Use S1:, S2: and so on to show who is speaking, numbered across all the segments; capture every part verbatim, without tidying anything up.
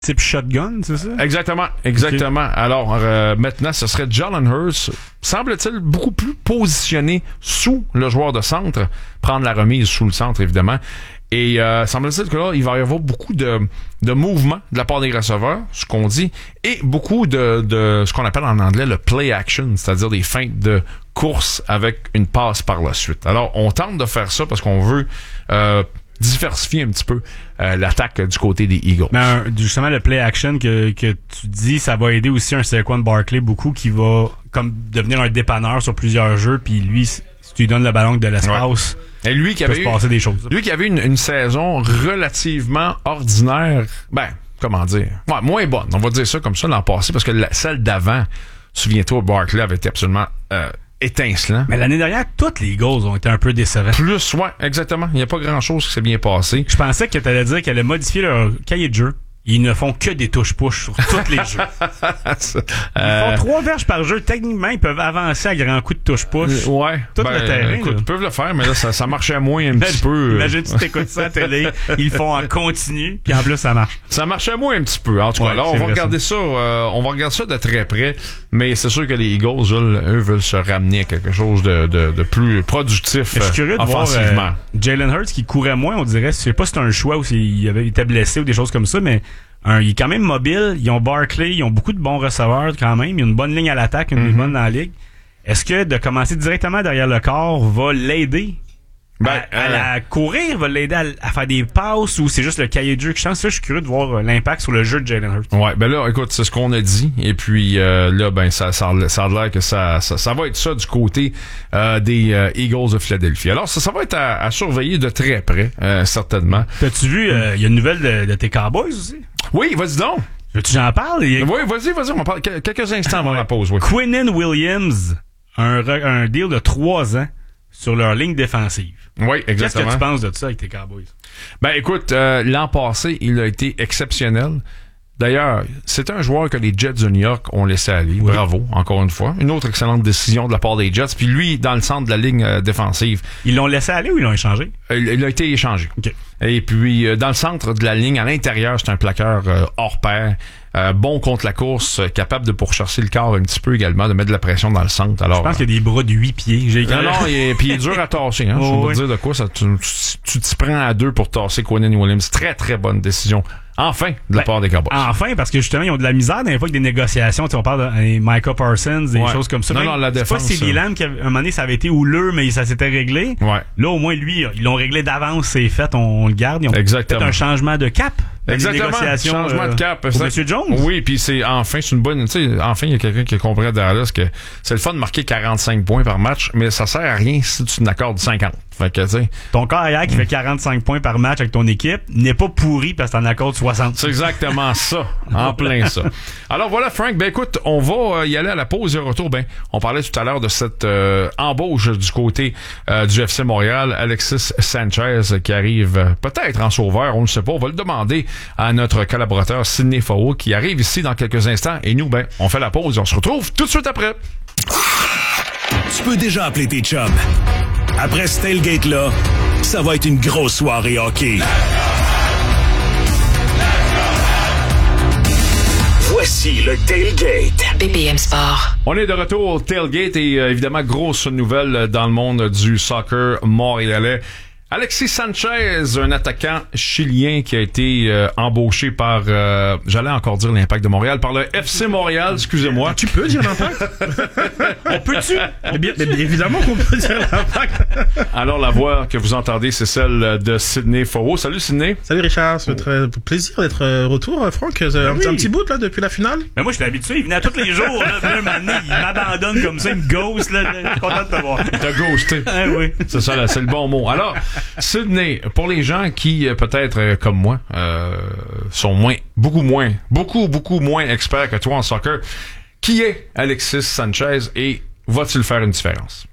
S1: type shotgun, c'est ça?
S2: Exactement, exactement. Okay. Alors, euh, maintenant, ce serait Jalen Hurts, semble-t-il, beaucoup plus positionné sous le joueur de centre, prendre la remise sous le centre, évidemment. Et euh, semble-t-il que là, il va y avoir beaucoup de, de mouvements de la part des receveurs, ce qu'on dit, et beaucoup de, de ce qu'on appelle en anglais le play action, c'est-à-dire des feintes de course avec une passe par la suite. Alors, on tente de faire ça parce qu'on veut euh, diversifier un petit peu euh, l'attaque du côté des Eagles.
S1: Mais un, justement, le play action que, que tu dis, ça va aider aussi un Saquon Barkley beaucoup qui va comme devenir un dépanneur sur plusieurs jeux, puis lui, si tu lui donnes le ballon de l'espace... Ouais.
S2: Et lui qui avait eu,
S1: passer des choses.
S2: Lui qui avait une, une saison relativement ordinaire, ben, comment dire, ouais, moins bonne, on va dire ça comme ça l'an passé, parce que la, celle d'avant, souviens-toi, Barkley avait été absolument euh, étincelant.
S1: Mais l'année dernière, toutes les Eagles ont été un peu décevants.
S2: Plus, ouais, exactement. Il n'y a pas grand-chose qui s'est bien passé.
S1: Je pensais que tu allais dire qu'elle allait modifier leur cahier de jeu. Ils ne font que des touches-push sur tous les jeux. Ils euh... font trois verges par jeu. Techniquement, ils peuvent avancer à grands coups de touche-push.
S2: Ouais.
S1: Tout
S2: ben,
S1: le terrain.
S2: Écoute, ils peuvent le faire, mais là, ça, ça marchait moins un petit peu.
S1: Imagine, tu t'écoutes ça à télé. Ils le font en continu, puis en plus, ça marche.
S2: Ça marchait moins un petit peu. En tout cas, ouais, là, on va regarder ça, ça euh, on va regarder ça de très près. Mais c'est sûr que les Eagles, eux, eux veulent se ramener à quelque chose de, de, de plus productif.
S1: Je suis curieux de
S2: offensivement.
S1: voir euh, Jalen Hurts qui courait moins, on dirait. Je sais pas si c'est un choix ou s'il avait été blessé ou des choses comme ça, mais Un, il est quand même mobile. Ils ont Barkley, ils ont beaucoup de bons receveurs quand même. Il y a une bonne ligne à l'attaque, une mm-hmm. bonne dans la ligue. Est-ce que de commencer directement derrière le corps va l'aider ben, à, euh... à, à courir, va l'aider à, à faire des passes, ou c'est juste le cahier de jeu qui change? Ça, je suis curieux de voir l'impact sur le jeu de Jalen Hurts.
S2: Ouais, ben là, écoute, c'est ce qu'on a dit. Et puis euh, là, ben ça, ça, ça a l'air que ça, ça, ça va être ça du côté euh, des euh, Eagles de Philadelphie. Alors, ça, ça va être à, à surveiller de très près, euh, certainement.
S1: T'as-tu vu, il euh, y a une nouvelle de, de tes Cowboys aussi?
S2: Oui, vas-y donc.
S1: Veux-tu que j'en parle? Il...
S2: Oui, vas-y, vas-y, on en parle quelques instants avant la pause. Oui.
S1: Quinnen Williams, un, un deal de trois ans sur leur ligne défensive.
S2: Oui, exactement.
S1: Qu'est-ce que tu penses de ça avec tes Cowboys?
S2: Ben écoute, euh, l'an passé, il a été exceptionnel. D'ailleurs, c'est un joueur que les Jets de New York ont laissé aller. Oui. Bravo, encore une fois. Une autre excellente décision de la part des Jets. Puis lui, dans le centre de la ligne euh, défensive.
S1: Ils l'ont laissé aller ou ils l'ont échangé?
S2: Euh, il a été échangé.
S1: Okay.
S2: Et puis, euh, dans le centre de la ligne, à l'intérieur, c'est un plaqueur euh, hors pair. Euh, bon contre la course, euh, capable de pourchasser le corps un petit peu également, de mettre de la pression dans le centre. Alors,
S1: je pense qu'il y a des bras de huit pieds. J'ai
S2: non, non, et puis il est dur à tasser. Hein, oh, je vais oui. te dire de quoi. Ça, tu, tu t'y prends à deux pour tasser Quinnen Williams. Très, très bonne décision. Enfin, de la ben, part des Cowboys.
S1: Enfin, parce que justement, ils ont de la misère dans les fois que des négociations. Tu sais, on parle de Micah Parsons, des ouais. choses comme ça.
S2: Non, non, la défense.
S1: C'est pas C D Lamb qui, à un moment donné, ça avait été houleux, mais ça s'était réglé.
S2: Ouais.
S1: Là, au moins, lui, ils l'ont réglé d'avance, c'est fait, on, on le garde. Ils ont
S2: Exactement.
S1: fait un changement de cap.
S2: Exactement. Changement
S1: euh,
S2: de cap.
S1: Pour M. Jones.
S2: Oui, puis c'est enfin, c'est une bonne. Tu sais, enfin, il y a quelqu'un qui a compris à Dallas que c'est le fun de marquer quarante-cinq points par match, mais ça sert à rien si tu n'accordes cinquante. Fait que, tu sais.
S1: Ton carrière qui mm. fait quarante-cinq points par match avec ton équipe n'est pas pourri parce que t'en accordes soixante.
S2: C'est exactement ça. En plein ça. Alors voilà, Frank. Ben écoute, on va y aller à la pause et au retour. Ben, on parlait tout à l'heure de cette euh, embauche du côté euh, du F C Montréal. Alexis Sanchez qui arrive euh, peut-être en sauveur, on ne sait pas. On va le demander à notre collaborateur Sidney Fao qui arrive ici dans quelques instants. Et nous, ben, on fait la pause et on se retrouve tout de suite après.
S3: Tu peux déjà appeler tes chums. Après ce tailgate-là, ça va être une grosse soirée hockey. Voici le tailgate.
S4: B P M Sport.
S2: On est de retour au tailgate et euh, évidemment, grosse nouvelle dans le monde du soccer montréalais. Alexis Sanchez, un attaquant chilien qui a été euh, embauché par, euh, j'allais encore dire l'Impact de Montréal, par le F C Montréal, excusez-moi.
S5: Tu peux dire l'Impact?
S2: On peut-tu?
S5: Mais bien, mais bien évidemment qu'on peut dire l'Impact.
S2: Alors, la voix que vous entendez, c'est celle de Sidney Fao. Salut Sidney.
S5: Salut Richard, c'est un plaisir d'être retour, Franck. Un, oui. un petit bout là depuis la finale.
S1: Mais moi, je suis habitué, il venait à tous les jours. Là, puis un moment donné, il m'abandonne comme ça, il me ghost. Là, je suis content de te voir.
S2: Il t'a ghosté.
S1: Ah, oui.
S2: C'est ça, là, c'est le bon mot. Alors, Sidney, pour les gens qui, peut-être euh, comme moi, euh, sont moins, beaucoup moins, beaucoup, beaucoup moins experts que toi en soccer, qui est Alexis Sanchez et va-t-il faire une différence?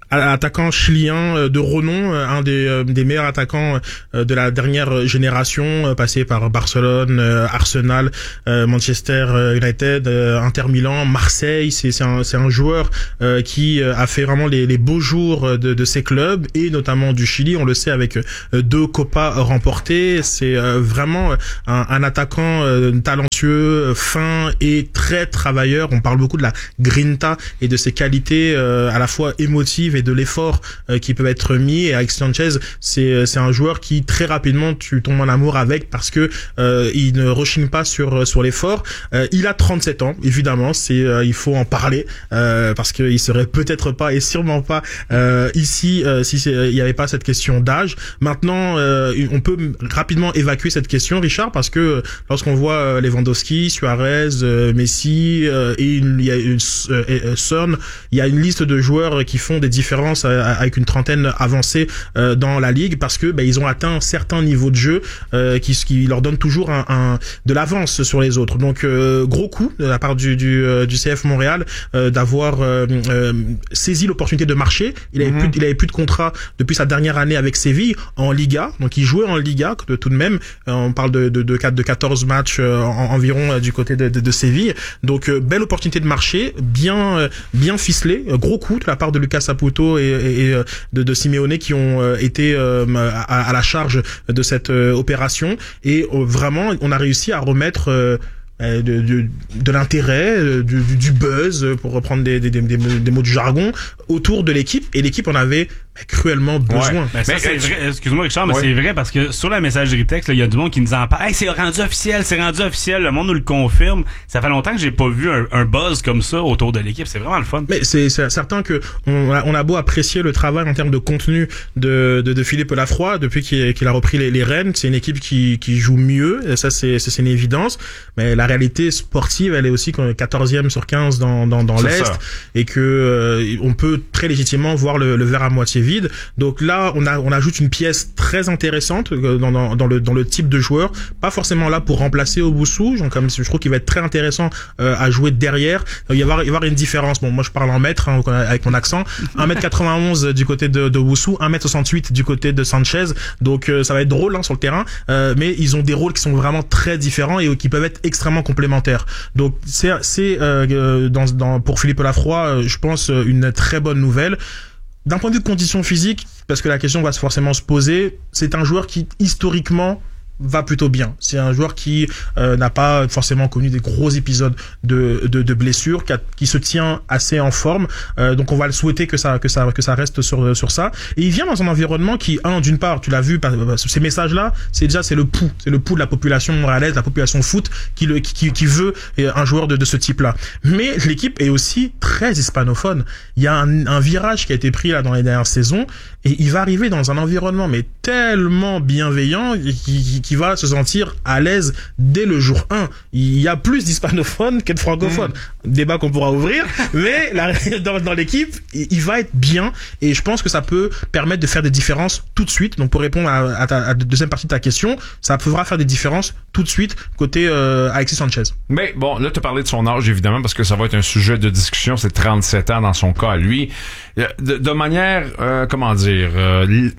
S5: attaquant chilien de renom, un des, des meilleurs attaquants de la dernière génération, passé par Barcelone, Arsenal, Manchester United, Inter Milan, Marseille. C'est, c'est, un, c'est un joueur qui a fait vraiment les, les beaux jours de, de ces clubs, et notamment du Chili. On le sait, avec deux Copas remportées. C'est vraiment un, un attaquant talentueux, fin et très travailleur. On parle beaucoup de la grinta et de ses qualités à la fois émotives et de l'effort qui peuvent être mis. Et Alexis Sanchez, c'est, c'est un joueur qui très rapidement tu tombes en amour avec, parce que euh, il ne rechigne pas sur sur l'effort. Euh, il a trente-sept ans, évidemment. C'est euh, il faut en parler euh, parce que il serait peut-être pas et sûrement pas euh, ici euh, si c'est, il n'y avait pas cette question d'âge. Maintenant, euh, on peut rapidement évacuer cette question, Richard, parce que lorsqu'on voit euh, Lewandowski, Suarez, euh, Messi euh, et il y a une, euh, euh, Son, il y a une liste de joueurs qui font des différences euh, avec une trentaine avancée euh, dans la ligue, parce que bah, ils ont atteint un certain niveau de jeu euh, qui, qui leur donne toujours un, un de l'avance sur les autres. Donc euh, gros coup de la part du du, euh, du C F Montréal euh, d'avoir euh, euh, saisi l'opportunité de marcher. Il avait mm-hmm. plus il avait plus de contrat depuis sa dernière année avec Séville en Liga, donc il jouait en Liga de, tout de même. Euh, on parle de de de, de quatorze matchs euh, en, environ euh, du côté de, de, de Séville. Donc euh, belle opportunité de marcher, bien euh, bien ficelé, euh, gros coup de la part de Lucas Saputo et, et, et de, de Simeone qui ont euh, été euh, à, à la charge de cette euh, opération, et euh, vraiment on a réussi à remettre euh, de, de, de l'intérêt, du, du buzz, pour reprendre des, des, des, des mots du jargon, autour de l'équipe, et l'équipe en avait cruellement besoin.
S1: Ouais. Ben ça,
S2: mais,
S1: c'est vrai. Excuse-moi, Richard, mais
S2: ouais.
S1: c'est vrai, parce que sur la messagerie texte, il y a du monde qui nous en parle. Hey, c'est rendu officiel, c'est rendu officiel, le monde nous le confirme. Ça fait longtemps que j'ai pas vu un, un buzz comme ça autour de l'équipe. C'est vraiment le fun.
S5: Mais c'est, c'est certain que on a, on a beau apprécier le travail en termes de contenu de, de, de Philippe Lafroy depuis qu'il, qu'il a repris les, les rênes. C'est une équipe qui, qui joue mieux. Et ça, c'est, c'est une évidence. Mais la réalité sportive, elle est aussi quatorzième sur quinze dans, dans, dans l'Est. Ça. Et que, euh, on peut très légitimement voir le, le verre à moitié vide. Donc là, on a, on ajoute une pièce très intéressante dans, dans, dans le, dans le type de joueur. Pas forcément là pour remplacer Owusu. Donc, comme je trouve qu'il va être très intéressant euh, à jouer derrière. Il va y avoir, il va y avoir une différence. Bon, moi, je parle en mètres, hein, avec mon accent. un mètre quatre-vingt-onze du côté de, de Owusu, un mètre soixante-huit du côté de Sanchez. Donc, euh, ça va être drôle, hein, sur le terrain. Euh, mais ils ont des rôles qui sont vraiment très différents et qui peuvent être extrêmement complémentaires. Donc, c'est, c'est, euh, dans, dans, pour Philippe Lafroy, je pense, une très bonne nouvelle. D'un point de vue de conditions physiques, parce que la question va forcément se poser, c'est un joueur qui, historiquement, va plutôt bien. C'est un joueur qui euh, n'a pas forcément connu des gros épisodes de de, de blessures, qui, a, qui se tient assez en forme. Euh, donc on va le souhaiter que ça que ça que ça reste sur sur ça. Et il vient dans un environnement qui, un, d'une part, tu l'as vu, ces messages-là, c'est déjà c'est le pouls, c'est le pouls de la population montréalaise, la population foot qui le qui qui veut un joueur de de ce type-là. Mais l'équipe est aussi très hispanophone. Il y a un, un virage qui a été pris là dans les dernières saisons, et il va arriver dans un environnement mais tellement bienveillant qui, qui qui va se sentir à l'aise dès le jour un. Il y a plus d'hispanophones que de francophones. Mmh. Débat qu'on pourra ouvrir, mais la, dans, dans l'équipe, il, il va être bien, et je pense que ça peut permettre de faire des différences tout de suite. Donc pour répondre à, à, ta, à la deuxième partie de ta question, ça pourra faire des différences tout de suite côté euh, Alexis Sanchez.
S2: Mais bon, là tu as parlé de son âge évidemment, parce que ça va être un sujet de discussion. C'est trente-sept ans dans son cas à lui. De, de manière, euh, comment dire, euh,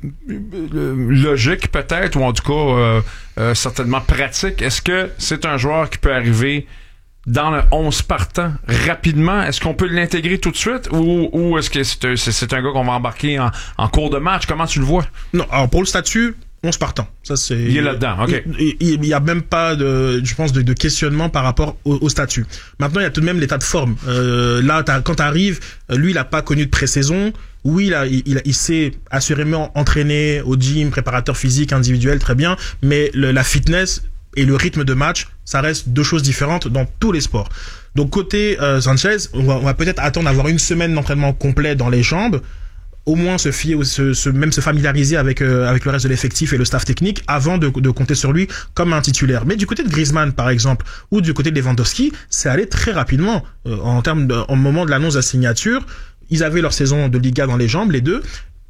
S2: logique peut-être, ou en tout cas euh, euh, certainement pratique, est-ce que c'est un joueur qui peut arriver dans le onze partant rapidement? Est-ce qu'on peut l'intégrer tout de suite, ou, ou est-ce que c'est un, c'est, c'est un gars qu'on va embarquer en, en cours de match? Comment tu le vois?
S5: Non, alors pour le statut, onze partant. Ça, c'est,
S2: il est là-dedans, ok.
S5: Il, il, il y a même pas de, je pense, de, de questionnement par rapport au, au statut. Maintenant, il y a tout de même l'état de forme. Euh, là, t'as, quand t'arrives, lui, il a pas connu de pré-saison. Oui, il, a, il, il, il s'est assurément entraîné au gym, préparateur physique individuel, très bien. Mais le, la fitness et le rythme de match, ça reste deux choses différentes dans tous les sports. Donc, côté euh, Sanchez, on va, on va peut-être attendre d'avoir une semaine d'entraînement complet dans les jambes, au moins se fier, se, se, même se familiariser avec euh, avec le reste de l'effectif et le staff technique avant de, de compter sur lui comme un titulaire. Mais du côté de Griezmann, par exemple, ou du côté de Lewandowski, c'est allé très rapidement. Euh, en termes de, au moment de l'annonce de la signature, ils avaient leur saison de Liga dans les jambes, les deux.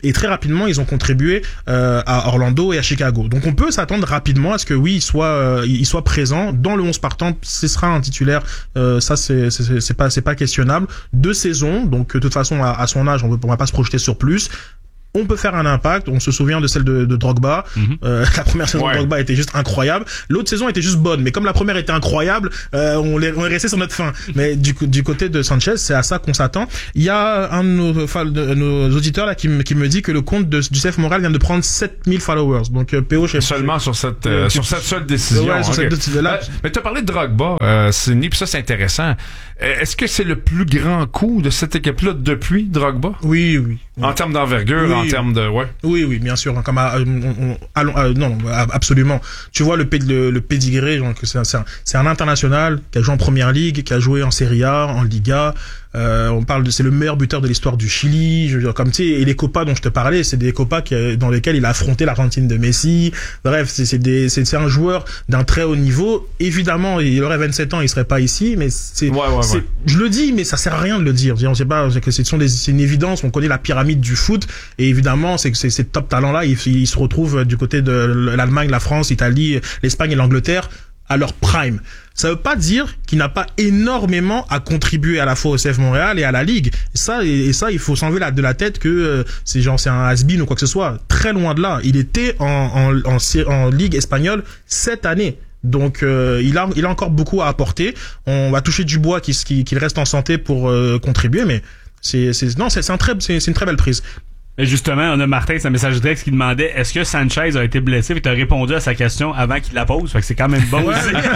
S5: Et très rapidement, ils ont contribué euh, à Orlando et à Chicago. Donc on peut s'attendre rapidement à ce que oui, il soit, euh, il soit présent dans le onze partant. Ce sera un titulaire. Euh, ça, c'est, c'est, c'est pas, c'est pas questionnable. Deux saisons. Donc de toute façon, à, à son âge, on ne va pas se projeter sur plus. On peut faire un impact. On se souvient de celle de, de Drogba. Mm-hmm. Euh, la première saison ouais. de Drogba était juste incroyable. L'autre saison était juste bonne. Mais comme la première était incroyable, euh, on, est, on est resté sur notre fin. Mais du, du côté de Sanchez, c'est à ça qu'on s'attend. Il y a un de nos, de nos auditeurs là qui me, qui me dit que le compte de, du C F Montréal vient de prendre sept mille followers. Donc euh, P O, je
S2: seulement sur cette euh, sur cette seule décision. Ouais, sur okay. cette, là, euh, mais tu as parlé de Drogba, euh, Sidney, puis ça c'est intéressant. Est-ce que c'est le plus grand coup de cette équipe-là depuis Drogba?
S5: Oui, oui.
S2: En
S5: oui.
S2: termes d'envergure, oui, en termes de ouais.
S5: Oui, oui, bien sûr. Comme à, on, on, allons, euh, non, absolument. Tu vois le le, le pédigré, genre que c'est un, c'est un c'est un international qui a joué en Première Ligue, qui a joué en Serie A, en Liga. Euh, on parle de c'est le meilleur buteur de l'histoire du Chili. Je veux dire, comme tu sais, et les Copas dont je te parlais, c'est des Copas qui, dans lesquels il a affronté l'Argentine de Messi. Bref, c'est c'est des c'est, c'est un joueur d'un très haut niveau. Évidemment, il aurait vingt-sept ans, il serait pas ici, mais c'est,
S2: ouais, ouais,
S5: c'est
S2: ouais.
S5: je le dis, mais ça sert à rien de le dire. On sait pas que ce sont des c'est une évidence. On connaît la pyramide du foot et évidemment, c'est que ces, ces top talents là, ils, ils se retrouvent du côté de l'Allemagne, la France, l'Italie, l'Espagne et l'Angleterre à leur prime. Ça veut pas dire qu'il n'a pas énormément à contribuer à la fois au C F Montréal et à la Ligue. Et ça, et, et ça, il faut s'enlever la, de la tête que euh, c'est genre c'est un has-been ou quoi que ce soit. Très loin de là. Il était en, en, en, en Ligue espagnole cette année. Donc euh, il a il a encore beaucoup à apporter. On va toucher du bois qu'il qu'il reste en santé pour euh, contribuer, mais c'est c'est non c'est c'est un très c'est, c'est une très belle prise.
S1: Et justement, on a Martin, c'est un message direct qui demandait est-ce que Sanchez a été blessé, et tu as répondu à sa question avant qu'il la pose, fait que c'est quand même bon.
S5: Ouais.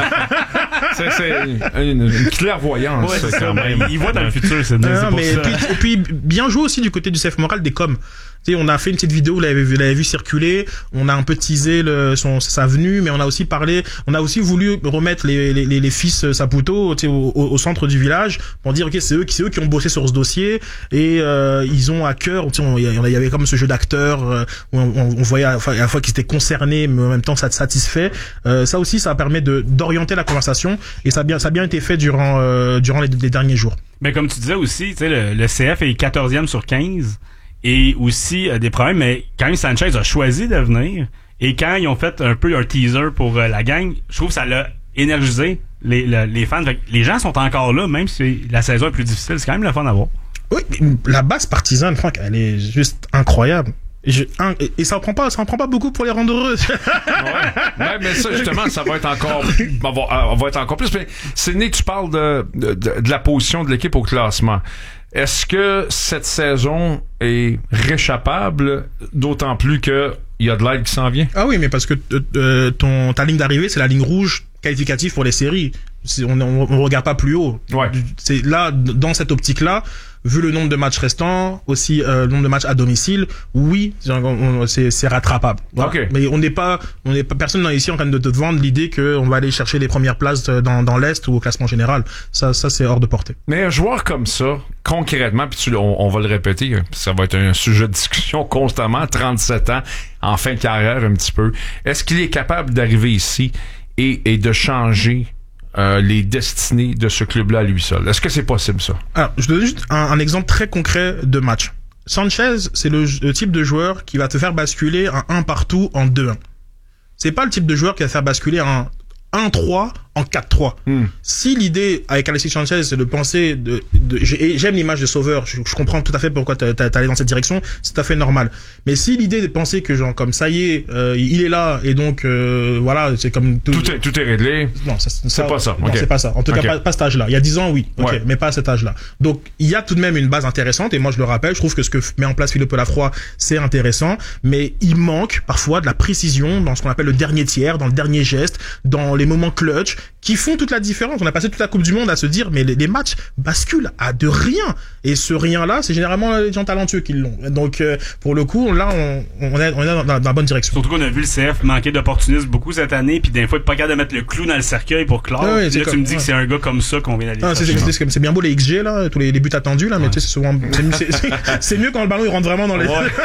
S2: c'est, c'est une, une clairvoyance.
S1: Ouais, c'est
S2: quand même.
S1: Il voit dans le futur, c'est,
S5: non,
S1: c'est pour
S5: mais
S1: ça.
S5: Puis, et puis bien joué aussi du côté du C F Montréal des coms. Tu sais, on a fait une petite vidéo, vous l'avez vu, vous l'avez vu circuler. On a un peu teasé le, son, sa venue, mais on a aussi parlé, on a aussi voulu remettre les, les, les, les fils Saputo, tu sais, au, au, au centre du village pour dire, ok, c'est eux qui, c'est eux qui ont bossé sur ce dossier et euh, ils ont à cœur, tu sais, il y, y avait comme ce jeu d'acteurs euh, où on, on, on voyait à la, fois, à la fois qu'ils étaient concernés, mais en même temps ça te satisfait. Euh, ça aussi, ça permet de d'orienter la conversation et ça a bien, ça a bien été fait durant euh, durant les, les derniers jours.
S1: Mais comme tu disais aussi, tu sais, le, le C F est quatorzième sur quinze. Et aussi euh, des problèmes, mais quand même Sanchez a choisi de venir, et quand ils ont fait un peu un teaser pour euh, la gang, je trouve que ça l'a énergisé les, le, les fans. Fait que les gens sont encore là, même si la saison est plus difficile, c'est quand même le fun à voir.
S5: Oui, la base partisane, Franck, elle est juste incroyable. Je, un, et, et ça en prend pas, ça en prend pas beaucoup pour les rendre heureux.
S2: ouais. ouais, mais ça justement, ça va être encore, on va, on va être encore plus. Mais Sidney, tu parles de, de, de la position de l'équipe au classement. Est-ce que cette saison est réchappable, d'autant plus que il y a de l'aide qui s'en vient?
S5: Ah oui, mais parce que euh, ton ta ligne d'arrivée, c'est la ligne rouge qualificative pour les séries. C'est, on, on, on regarde pas plus haut.
S2: Ouais.
S5: C'est là, dans cette optique-là, vu le nombre de matchs restants, aussi euh, le nombre de matchs à domicile, oui, on, on, c'est, c'est rattrapable. Voilà.
S2: Okay.
S5: Mais on n'est pas, on n'est pas personne ici en train de te vendre l'idée que on va aller chercher les premières places dans, dans l'Est ou au classement général. Ça, ça c'est hors de portée.
S2: Mais un joueur comme ça, concrètement, puis tu, on, on va le répéter, ça va être un sujet de discussion constamment. trente-sept ans, en fin de carrière un petit peu. Est-ce qu'il est capable d'arriver ici et, et de changer Euh, les destinées de ce club-là à lui seul? Est-ce que c'est possible, ça?
S5: Alors, je donne juste un, un exemple très concret de match. Sanchez, c'est le, le type de joueur qui va te faire basculer un un partout en deux un. C'est pas le type de joueur qui va te faire basculer un un trois en quatre trois. Hmm. Si l'idée avec Alexis Sanchez c'est de penser de, de j'aime l'image de sauveur, je, je comprends tout à fait pourquoi t'as, t'as, t'as allé dans cette direction, c'est tout à fait normal. Mais si l'idée de penser que genre comme ça y est, euh, il est là et donc euh, voilà, c'est comme tout,
S2: tout est tout est réglé.
S5: Non, ça,
S2: c'est
S5: ça,
S2: pas ça.
S5: Non,
S2: okay.
S5: c'est pas ça. En tout
S2: okay.
S5: cas, pas, pas cet âge-là. Il y a dix ans, oui, ok,
S2: ouais.
S5: mais pas à cet âge-là. Donc il y a tout de même une base intéressante et moi je le rappelle, je trouve que ce que met en place Philippe Lafroy, c'est intéressant, mais il manque parfois de la précision dans ce qu'on appelle le dernier tiers, dans le dernier geste, dans les moments clutch qui font toute la différence. On a passé toute la Coupe du Monde à se dire mais les, les matchs basculent à de rien et ce rien là c'est généralement les gens talentueux qui l'ont. Donc euh, pour le coup là on, on est on est dans, dans, dans la bonne direction.
S1: Surtout qu'on a vu le C F manquer d'opportunisme beaucoup cette année puis des fois pas capable de mettre le clou dans le cercueil pour clore.
S5: Ouais,
S1: là
S5: comme,
S1: tu me dis
S5: ouais.
S1: que c'est un gars comme ça qu'on vient d'aller
S5: ah, c'est, c'est, c'est, c'est bien beau les X G là, tous les, les buts attendus là, mais ouais. tu sais c'est souvent c'est, c'est, c'est mieux quand le ballon il rentre vraiment dans les.
S1: Ouais.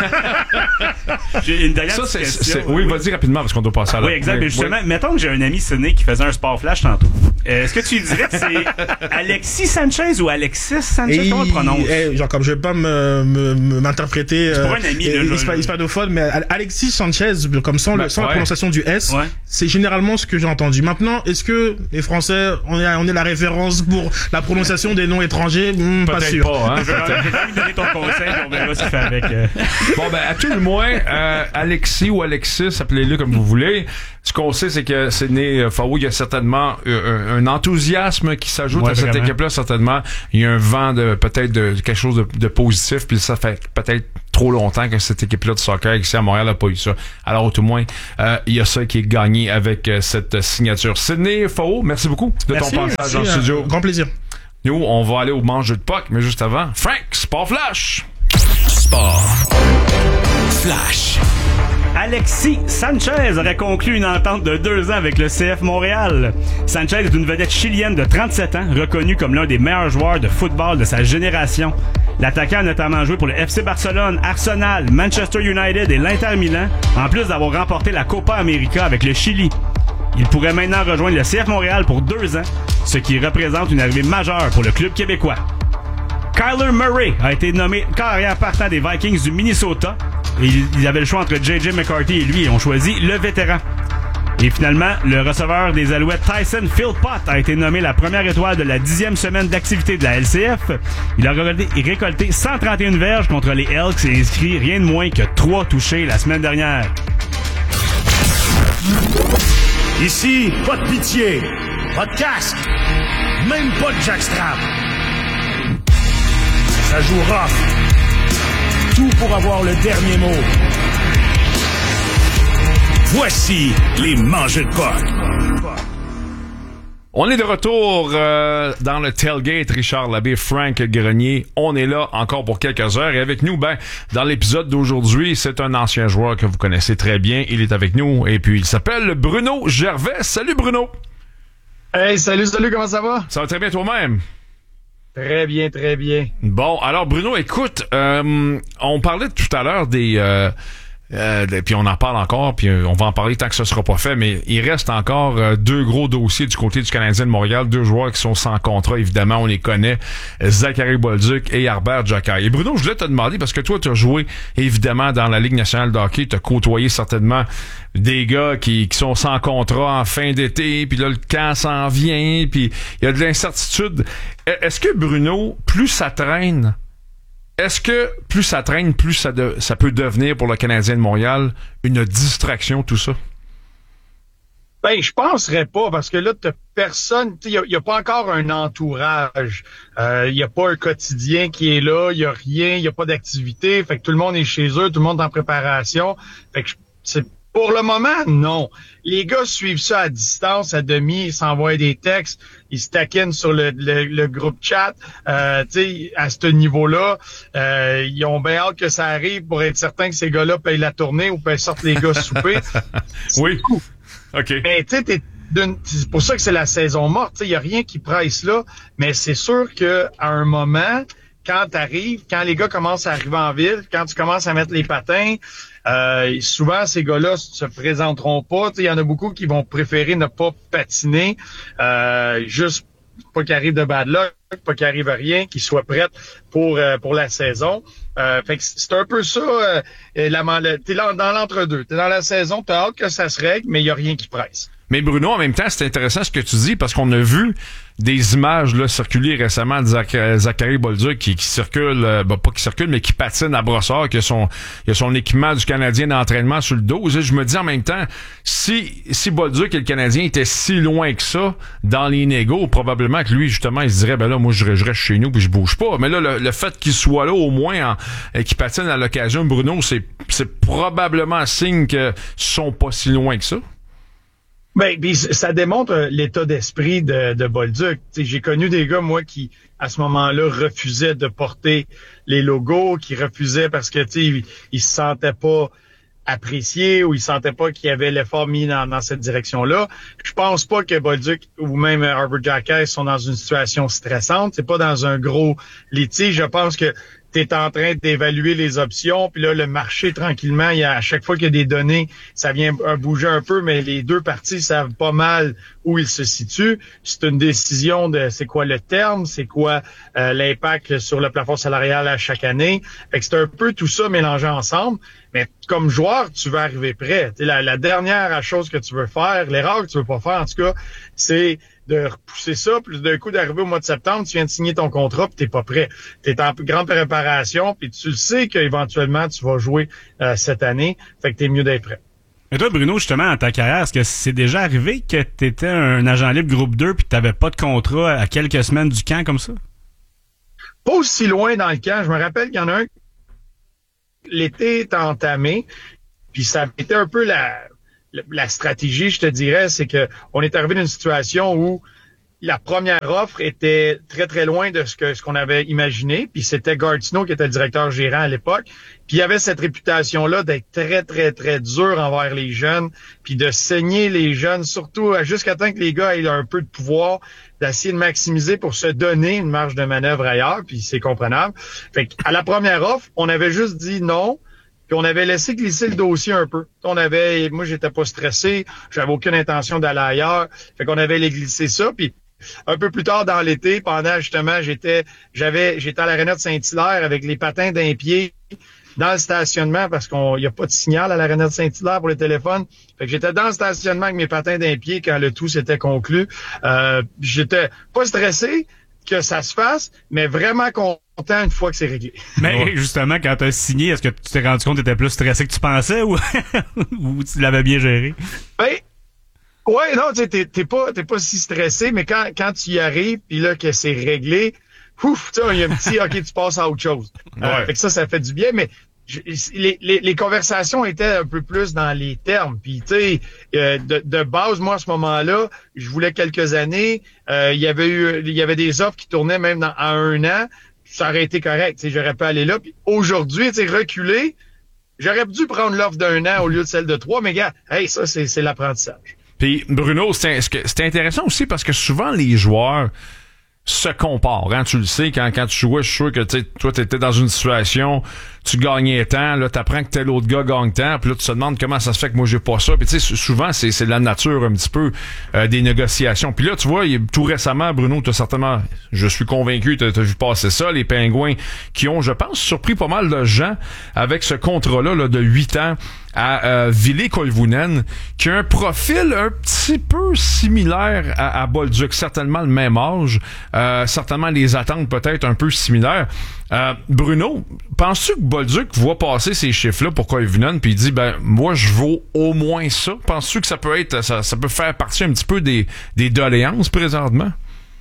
S1: J'ai une dernière
S2: ça, c'est,
S1: question.
S2: c'est, oui, oui, vas-y rapidement parce qu'on doit passer à la.
S1: Oui, exact.
S2: Oui,
S1: mais justement,
S2: oui.
S1: mettons que j'ai un ami Sidney qui faisait un sport flat flash tantôt. Euh, est-ce que tu dirais que c'est Alexis Sanchez ou Alexis Sanchez?
S5: Et
S1: Comment on le prononce?
S5: Eh, genre, comme je vais pas me, me, me m'interpréter
S1: C'est pour un ami,
S5: euh,
S1: là,
S5: hispa- hispanophone, mais Alexis Sanchez, comme sans,
S2: Ben,
S5: le, sans
S2: ouais.
S5: la prononciation du S,
S1: Ouais.
S5: c'est généralement ce que j'ai entendu. Maintenant, est-ce que les Français, on est, on est la référence pour la prononciation des noms étrangers? Hmm, pas
S2: Peut-être
S5: sûr.
S2: pas, hein?
S1: Je vais je vais lui donner ton conseil, puis on verra ce qu'il fait avec. euh.
S2: Bon, ben, à tout le moins, euh, Alexis ou Alexis, appelez-le comme vous voulez. Ce qu'on sait, c'est que c'est né, euh, Fawou, il y a certainement euh, un, un enthousiasme qui s'ajoute
S1: Ouais,
S2: à cette
S1: vraiment.
S2: équipe-là, certainement. Il y a un vent de, peut-être, de quelque chose de, de positif, puis ça fait peut-être trop longtemps que cette équipe-là de soccer ici à Montréal n'a pas eu ça. Alors, au tout moins, euh, il y a ça qui est gagné avec euh, cette signature. Sidney Fawou, merci beaucoup de
S5: Merci,
S2: ton passage
S5: merci,
S2: dans le
S5: euh,
S2: studio.
S5: grand plaisir.
S2: Nous, on va aller au manche de puck, mais juste avant, Frank, Sport Flash!
S3: Sport. Flash.
S1: Alexis Sanchez aurait conclu une entente de deux ans avec le C F Montréal. Sanchez est une vedette chilienne de trente-sept ans, reconnue comme l'un des meilleurs joueurs de football de sa génération. L'attaquant a notamment joué pour le F C Barcelone, Arsenal, Manchester United et l'Inter Milan, en plus d'avoir remporté la Copa América avec le Chili. Il pourrait maintenant rejoindre le C F Montréal pour deux ans, ce qui représente une arrivée majeure pour le club québécois. Kyler Murray a été nommé carrière partant des Vikings du Minnesota. Et ils avaient le choix entre J J McCarthy et lui et ont choisi le vétéran. Et finalement, le receveur des Alouettes Tyson Philpott a été nommé la première étoile de la dixième semaine d'activité de la L C F. Il a récolté, récolté cent trente et un verges contre les Elks et inscrit rien de moins que trois touchés la semaine dernière.
S3: Ici, pas de pitié, pas de casque, même pas de jackstrap. Ça joue rough. Tout pour avoir le dernier mot. Voici les mangeux de puck.
S2: On est de retour euh, dans le tailgate, Richard Labbé, Frank Grenier. On est là encore pour quelques heures. Et avec nous, ben, dans l'épisode d'aujourd'hui, c'est un ancien joueur que vous connaissez très bien. Il est avec nous et puis il s'appelle Bruno Gervais. Salut Bruno!
S4: Hey, salut, salut, comment ça va?
S2: Ça va très bien toi-même?
S4: Très bien, très bien.
S2: Bon, alors Bruno, écoute, euh, on parlait tout à l'heure des... Euh, euh, de- puis on en parle encore, puis euh, on va en parler tant que ce sera pas fait, mais il reste encore euh, deux gros dossiers du côté du Canadien de Montréal, deux joueurs qui sont sans contrat, évidemment, on les connaît, Zachary Bolduc et Herbert Jacquet. Et Bruno, je voulais te demander, parce que toi, tu as joué, évidemment, dans la Ligue nationale de hockey, tu as côtoyé certainement des gars qui, qui sont sans contrat en fin d'été, puis là, le camp s'en vient, puis il y a de l'incertitude. Est-ce que, Bruno, plus ça traîne, est-ce que plus ça traîne, plus ça, de, ça peut devenir pour le Canadien de Montréal une distraction, tout ça?
S4: Ben, je penserais pas, parce que là, t'as personne, il y a, y a pas encore un entourage. Il euh, y a pas un quotidien qui est là, il y a rien, il y a pas d'activité. Fait que tout le monde est chez eux, tout le monde est en préparation. Fait que je- c'est pour le moment, non. Les gars suivent ça à distance, à demi, ils s'envoient des textes, ils se taquinent sur le, le, le groupe chat. Euh, tu sais, à ce niveau-là, euh, ils ont bien hâte que ça arrive pour être certain que ces gars-là payent la tournée ou payent sortent les gars souper.
S2: Oui. OK.
S4: Mais tu sais, t'es d'une- c'est pour ça que c'est la saison morte. Il y a rien qui presse là, mais c'est sûr que à un moment, quand t'arrives, quand les gars commencent à arriver en ville, quand tu commences à mettre les patins, euh, souvent ces gars-là se présenteront pas. Il y en a beaucoup qui vont préférer ne pas patiner, euh, juste pas qu'il arrive de bad luck, pas qu'il arrive rien, qu'ils soient prêts pour euh, pour la saison. Euh, fait que c'est un peu ça. Euh, la, la, t'es là, dans l'entre-deux. T'es dans la saison, t'as hâte que ça se règle, mais il y a rien qui presse.
S2: Mais Bruno, en même temps, c'est intéressant ce que tu dis parce qu'on a vu des images là circuler récemment de Zach- Zachary Bolduc qui, qui circule, euh, ben, pas qui circule, mais qui patine à brossard, qui a son, il a son équipement du Canadien d'entraînement sur le dos. Et je me dis en même temps, si si Bolduc et le Canadien étaient si loin que ça dans les négos, probablement que lui, justement, il se dirait, ben là, moi, je, je reste chez nous puis je bouge pas. Mais là, le, le fait qu'il soit là au moins en, et qu'il patine à l'occasion, Bruno, c'est, c'est probablement un signe qu'ils sont pas si loin que ça.
S4: Ben, puis ça démontre l'état d'esprit de, de Bolduc. T'sais, j'ai connu des gars, moi, qui, à ce moment-là, refusaient de porter les logos, qui refusaient parce que, tu sais, ils, ils se sentaient pas appréciés ou ils sentaient pas qu'il y avait l'effort mis dans, dans cette direction-là. Je pense pas que Bolduc ou même Herbert Jacquet sont dans une situation stressante. C'est pas dans un gros litige. Je pense que t'es en train d'évaluer les options, puis là, le marché, tranquillement, il y a, à chaque fois qu'il y a des données, ça vient bouger un peu, mais les deux parties savent pas mal où ils se situent. C'est une décision de c'est quoi le terme, c'est quoi euh, l'impact sur le plafond salarial à chaque année. Fait que c'est un peu tout ça mélangé ensemble. Mais comme joueur, tu veux arriver prêt. T'sais, la, la dernière chose que tu veux faire, l'erreur que tu veux pas faire, en tout cas, c'est de repousser ça, puis d'un coup d'arriver au mois de septembre, tu viens de signer ton contrat, puis t'es pas prêt. T'es en grande préparation, puis tu le sais qu'éventuellement tu vas jouer euh, cette année, fait que t'es mieux d'être prêt.
S1: Et toi, Bruno, justement, dans ta carrière, est-ce que c'est déjà arrivé que t'étais un agent libre groupe deux puis que t'avais pas de contrat à quelques semaines du camp comme ça?
S4: Pas aussi loin dans le camp. Je me rappelle qu'il y en a un, l'été est entamé, puis ça était un peu la... La stratégie, je te dirais, c'est que on est arrivé dans une situation où la première offre était très, très loin de ce que ce qu'on avait imaginé. Puis c'était Gard Snow qui était le directeur gérant à l'époque. Puis il y avait cette réputation-là d'être très, très, très dur envers les jeunes, puis de saigner les jeunes, surtout jusqu'à temps que les gars aient un peu de pouvoir, d'essayer de maximiser pour se donner une marge de manœuvre ailleurs, puis c'est comprenable. Fait qu'à la première offre, on avait juste dit non. Puis on avait laissé glisser le dossier un peu. On avait, moi j'étais pas stressé, j'avais aucune intention d'aller ailleurs. Fait qu'on avait glissé ça. Puis un peu plus tard dans l'été, pendant justement, j'étais, j'avais, j'étais à l'aréna de Saint-Hilaire avec les patins d'un pied dans le stationnement parce qu'on y a pas de signal à l'aréna de Saint-Hilaire pour le téléphone. Fait que j'étais dans le stationnement avec mes patins d'un pied quand le tout s'était conclu. Euh, j'étais pas stressé que ça se fasse, mais vraiment content une fois que c'est réglé.
S1: Mais ouais. Justement, quand tu as signé, est-ce que tu t'es rendu compte que tu étais plus stressé que tu pensais ou, ou tu l'avais bien géré?
S4: Ben, ouais, non, tu sais, t'es, t'es pas, t'es pas si stressé, mais quand, quand tu y arrives, puis là, que c'est réglé, ouf, tu sais, il y a un petit, OK, tu passes à autre chose. Ouais. Euh, fait que ça, ça fait du bien, mais je, les, les, les conversations étaient un peu plus dans les termes. Puis, tu sais, euh, de, de base, moi, à ce moment-là, je voulais quelques années. Euh, il y avait eu, il y avait des offres qui tournaient même dans, à un an. Ça aurait été correct. Tu sais, j'aurais pu aller là. Puis aujourd'hui, tu sais, reculer, j'aurais dû prendre l'offre d'un an au lieu de celle de trois. Mais gars, hey, ça, c'est, c'est l'apprentissage.
S2: Puis, Bruno, c'est, c'est intéressant aussi parce que souvent, les joueurs se comparent, hein, tu le sais, quand, quand tu jouais, je suis sûr que, tu sais, toi, t'étais dans une situation, tu gagnais tant, là, t'apprends que tel autre gars gagne tant, puis là, tu te demandes comment ça se fait que moi, j'ai pas ça, puis tu sais, souvent, c'est, c'est la nature, un petit peu, euh, des négociations. Puis là, tu vois, il, tout récemment, Bruno, t'as certainement, je suis convaincu, t'as, t'as vu passer ça, les Pingouins qui ont, je pense, surpris pas mal de gens avec ce contrat-là, là, de huit ans à euh, Ville Koivunen, qui a un profil un petit peu similaire à, à Bolduc, certainement le même âge, euh, certainement les attentes peut-être un peu similaires. Euh, Bruno, penses-tu que Bolduc voit passer ces chiffres-là pour Koivunen puis il dit ben moi je vaux au moins ça? Penses-tu que ça peut être ça, ça peut faire partie un petit peu des, des doléances présentement?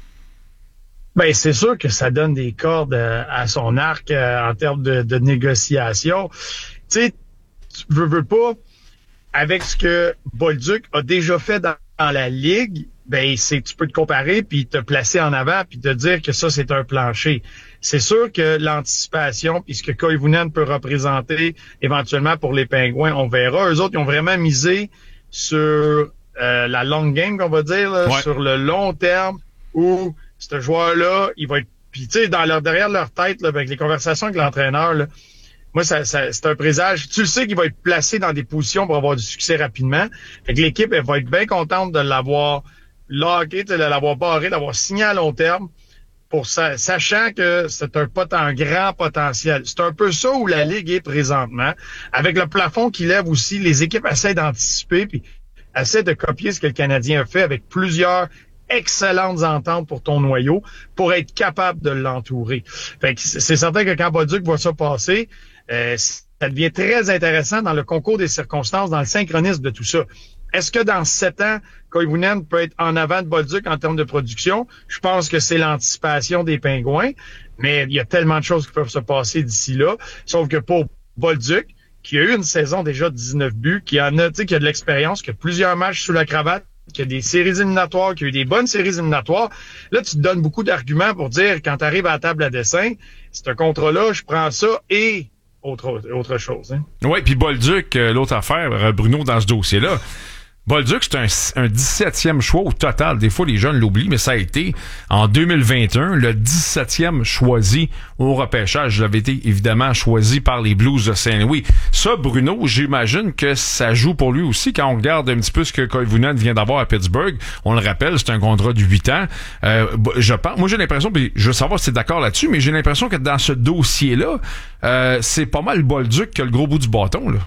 S4: Ben c'est sûr que ça donne des cordes euh, à son arc euh, en termes de, de négociation. Tu sais, tu veux, veux pas, avec ce que Bolduc a déjà fait dans, dans la Ligue, ben c'est tu peux te comparer puis te placer en avant puis te dire que ça, c'est un plancher. C'est sûr que l'anticipation puis ce que Koivunen peut représenter éventuellement pour les Pingouins, on verra. Eux autres, ils ont vraiment misé sur euh, la long game, qu'on va dire, là, ouais. Sur le long terme où ce joueur-là, il va être... Puis tu sais, dans leur derrière leur tête, là, avec les conversations avec l'entraîneur, là, moi, ça, ça, c'est un présage. Tu le sais qu'il va être placé dans des positions pour avoir du succès rapidement. Fait que l'équipe, elle va être bien contente de l'avoir locké, de l'avoir barré, d'avoir signé à long terme, pour ça, sachant que c'est un, pot, un grand potentiel. C'est un peu ça où la Ligue est présentement. Avec le plafond qui lève aussi, les équipes essaient d'anticiper puis essaient de copier ce que le Canadien a fait avec plusieurs excellentes ententes pour ton noyau pour être capable de l'entourer. Fait que c'est certain que quand Bolduc voit ça passer, euh, ça devient très intéressant dans le concours des circonstances, dans le synchronisme de tout ça. Est-ce que dans sept ans, Koivunen peut être en avant de Bolduc en termes de production? Je pense que c'est l'anticipation des Pingouins, mais il y a tellement de choses qui peuvent se passer d'ici là. Sauf que pour Bolduc, qui a eu une saison déjà de dix-neuf buts, qui en a, tu sais, qui a de l'expérience, qui a plusieurs matchs sous la cravate, qui a des séries éliminatoires, qui a eu des bonnes séries éliminatoires, là, tu te donnes beaucoup d'arguments pour dire, quand tu arrives à la table à dessin, c'est un contrat-là, je prends ça et autre, autre chose. Hein.
S2: Oui, puis Bolduc, l'autre affaire, Bruno, dans ce dossier-là, Bolduc, c'est un, un dix-septième choix au total. Des fois, les jeunes l'oublient, mais ça a été, en deux mille vingt et un, le dix-septième choisi au repêchage. Il avait été, évidemment, choisi par les Blues de Saint-Louis. Ça, Bruno, j'imagine que ça joue pour lui aussi. Quand on regarde un petit peu ce que Koivunen vient d'avoir à Pittsburgh, on le rappelle, c'est un contrat de huit ans. Euh, je pense, moi, j'ai l'impression, puis je veux savoir si t'es d'accord là-dessus, mais j'ai l'impression que dans ce dossier-là, euh, c'est pas mal Bolduc qui a le gros bout du bâton, là.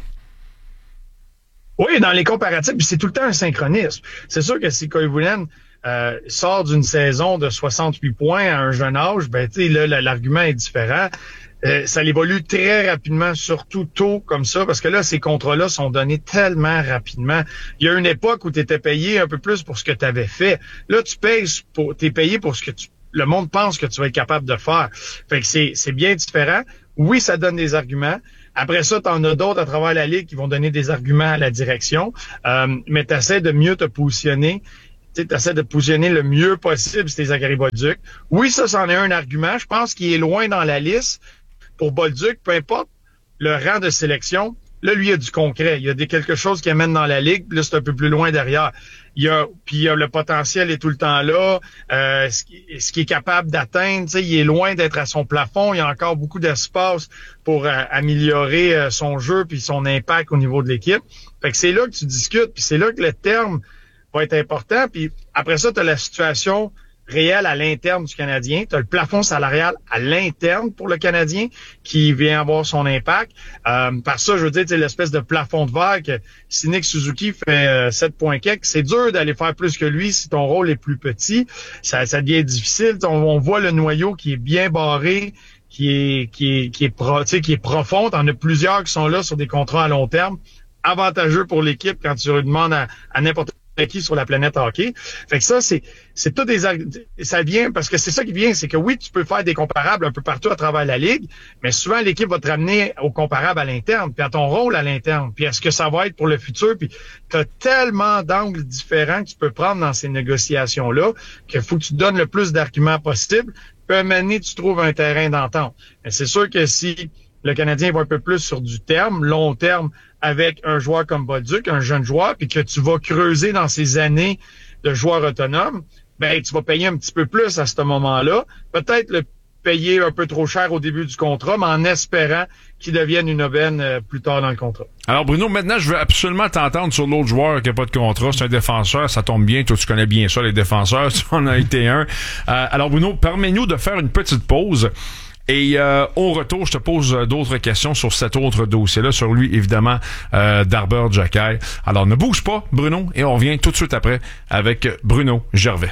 S4: Oui, dans les comparatifs, puis c'est tout le temps un synchronisme. C'est sûr que si Koivunen euh, sort d'une saison de soixante-huit points à un jeune âge, ben tu sais là l'argument est différent. Euh, ça évolue très rapidement, surtout tôt comme ça, parce que là, ces contrats-là sont donnés tellement rapidement. Il y a une époque où tu étais payé un peu plus pour ce que tu avais fait. Là, tu payes pour t'es payé pour ce que tu le monde pense que tu vas être capable de faire. Fait que c'est c'est bien différent. Oui, ça donne des arguments. Après ça, tu en as d'autres à travers la Ligue qui vont donner des arguments à la direction. Euh, mais tu essaies de mieux te positionner. Tu essaies de positionner le mieux possible si t'es Zachary Bolduc. Oui, ça, c'en est un argument. Je pense qu'il est loin dans la liste. Pour Bolduc, peu importe le rang de sélection, là, lui, il y a du concret. Il y a des quelque chose qui amène dans la Ligue. Là, c'est un peu plus loin derrière. Il y a, puis il y a le potentiel est tout le temps là. Euh, ce qui, ce qui est capable d'atteindre, tu sais, il est loin d'être à son plafond. Il y a encore beaucoup d'espace pour euh, améliorer euh, son jeu puis son impact au niveau de l'équipe. Fait que c'est là que tu discutes, puis c'est là que le terme va être important. Puis après ça, tu as la situation réelle à l'interne du Canadien. Tu as le plafond salarial à l'interne pour le Canadien qui vient avoir son impact. Euh, par ça, je veux dire, c'est l'espèce de plafond de verre que si Nick Suzuki fait euh, sept points quelques, c'est dur d'aller faire plus que lui si ton rôle est plus petit. Ça, ça devient difficile. On, on voit le noyau qui est bien barré, qui est qui est qui est pro, qui est profond. T'en as plusieurs qui sont là sur des contrats à long terme, avantageux pour l'équipe quand tu demandes à, à n'importe qui sur la planète hockey. Fait que ça, c'est, c'est tout des, ça vient, parce que c'est ça qui vient, c'est que oui, tu peux faire des comparables un peu partout à travers la ligue, mais souvent l'équipe va te ramener au comparable à l'interne, puis à ton rôle à l'interne, puis est-ce que ça va être pour le futur, puis t'as tellement d'angles différents que tu peux prendre dans ces négociations-là, qu'il faut que tu donnes le plus d'arguments possible, puis à un moment donné, tu trouves un terrain d'entente. Mais c'est sûr que si le Canadien va un peu plus sur du terme, long terme, avec un joueur comme Bolduc, un jeune joueur, puis que tu vas creuser dans ces années de joueur autonome, ben tu vas payer un petit peu plus à ce moment-là. Peut-être le payer un peu trop cher au début du contrat, mais en espérant qu'il devienne une aubaine euh, plus tard dans le contrat.
S2: Alors Bruno, maintenant je veux absolument t'entendre sur l'autre joueur qui n'a pas de contrat. C'est un défenseur, ça tombe bien. Toi, tu connais bien ça, les défenseurs. Tu en as été un. Euh, alors Bruno, permets-nous de faire une petite pause. Et euh, au retour, je te pose d'autres questions sur cet autre dossier-là, sur lui, évidemment, euh, d'Arber Xhekaj. Alors, ne bouge pas, Bruno, et on revient tout de suite après avec Bruno Gervais.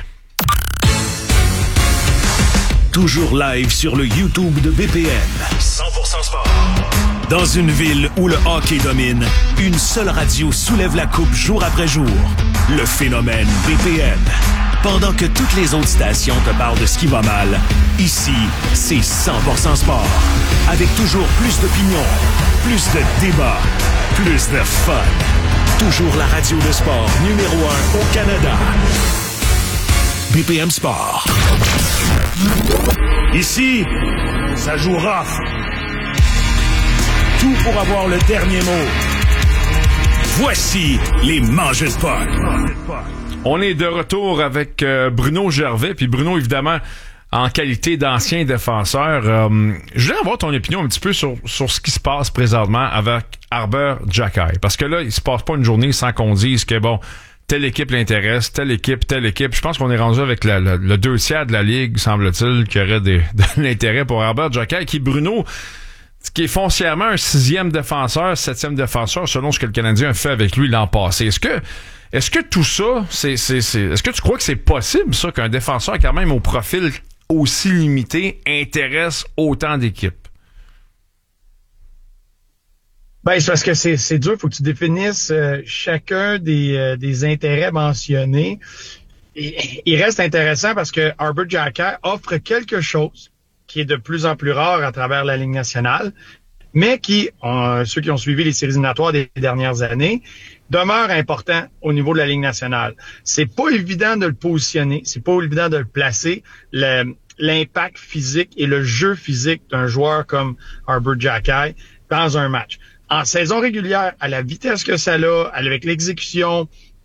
S3: Toujours live sur le YouTube de B P M. cent pour cent sport. Dans une ville où le hockey domine, une seule radio soulève la coupe jour après jour. Le phénomène B P M. Pendant que toutes les autres stations te parlent de ce qui va mal, ici, c'est cent pour cent sport. Avec toujours plus d'opinions, plus de débats, plus de fun. Toujours la radio de sport numéro un au Canada. B P M Sport. Ici, ça joue rough. Tout pour avoir le dernier mot. Voici les mangeurs de puck.
S2: On est de retour avec euh, Bruno Gervais, puis Bruno, évidemment, en qualité d'ancien défenseur. Euh, je voulais avoir ton opinion un petit peu sur, sur ce qui se passe présentement avec Arber Xhekaj. Parce que là, il se passe pas une journée sans qu'on dise que, bon, telle équipe l'intéresse, telle équipe, telle équipe. Je pense qu'on est rendu avec la, la, le deux tiers de la Ligue, semble-t-il, qui aurait des, de l'intérêt pour Arber Xhekaj, qui, Bruno, qui est foncièrement un sixième défenseur, septième défenseur, selon ce que le Canadien a fait avec lui l'an passé. Est-ce que Est-ce que tout ça, c'est, c'est, c'est, est-ce que tu crois que c'est possible, ça, qu'un défenseur, quand même, au profil aussi limité, intéresse autant d'équipes?
S4: Ben, c'est parce que c'est, c'est dur. Il faut que tu définisses euh, chacun des, euh, des intérêts mentionnés. Et, il reste intéressant parce que Arber Xhekaj offre quelque chose qui est de plus en plus rare à travers la Ligue nationale, mais qui, euh, ceux qui ont suivi les séries éliminatoires des dernières années, demeure important au niveau de la Ligue nationale. C'est pas évident de le positionner, c'est pas évident de le placer, le, l'impact physique et le jeu physique d'un joueur comme Arber Xhekaj dans un match. En saison régulière, à la vitesse que ça a, avec l'exécution,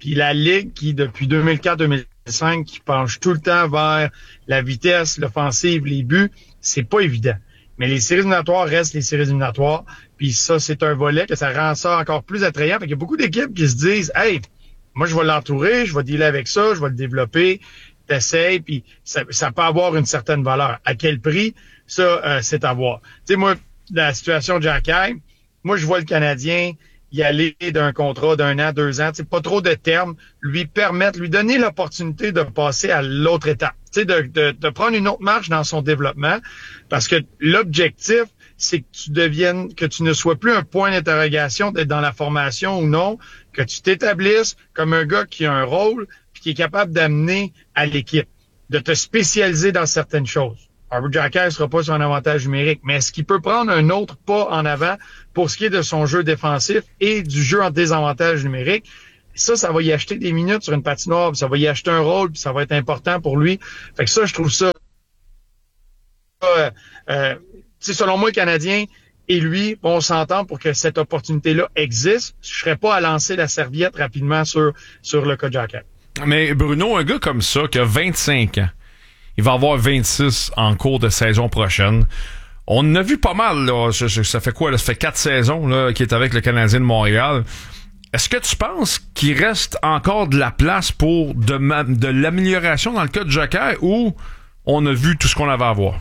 S4: Puis la Ligue qui, depuis deux mille quatre deux mille cinq, qui penche tout le temps vers la vitesse, l'offensive, les buts, c'est pas évident. Mais les séries éliminatoires restent les séries éliminatoires. Puis ça, c'est un volet que ça rend ça encore plus attrayant. Fait qu'il y a beaucoup d'équipes qui se disent « Hey, moi, je vais l'entourer, je vais dealer avec ça, je vais le développer, t'essayes, puis ça, ça peut avoir une certaine valeur. À quel prix? Ça, euh, c'est à voir. » Tu sais, moi, la situation de Xhekaj, moi, je vois le Canadien y aller d'un contrat d'un an, deux ans, tu sais, pas trop de termes, lui permettre, lui donner l'opportunité de passer à l'autre étape, tu sais, de, de, de prendre une autre marche dans son développement, parce que l'objectif, c'est que tu deviennes, que tu ne sois plus un point d'interrogation d'être dans la formation ou non, que tu t'établisses comme un gars qui a un rôle puis qui est capable d'amener à l'équipe, de te spécialiser dans certaines choses. Arber Xhekaj ne sera pas sur un avantage numérique, mais est-ce qu'il peut prendre un autre pas en avant pour ce qui est de son jeu défensif et du jeu en désavantage numérique? Ça, ça va y acheter des minutes sur une patinoire, puis ça va y acheter un rôle, puis ça va être important pour lui. Fait que ça, je trouve ça... Euh, euh, tu sais, selon moi, le Canadien et lui vont s'entendre pour que cette opportunité-là existe. Je serais pas à lancer la serviette rapidement sur, sur le cas de Xhekaj.
S2: Mais Bruno, un gars comme ça, qui a vingt-cinq ans, il va avoir vingt-six en cours de saison prochaine. On en a vu pas mal, là. Ça fait quoi, là? Ça fait quatre saisons, là, qu'il est avec le Canadien de Montréal. Est-ce que tu penses qu'il reste encore de la place pour de, ma- de l'amélioration dans le cas de Xhekaj, ou on a vu tout ce qu'on avait à voir?